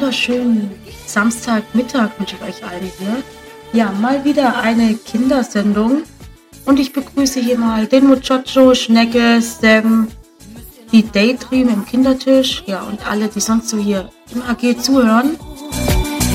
wunderschönen Samstagmittag wünsche ich euch allen hier. Ja, mal wieder eine Kindersendung und ich begrüße hier mal den Muchacho, Schnecke, Sam, die Daydream im Kindertisch, ja und alle, die sonst so hier im AG zuhören.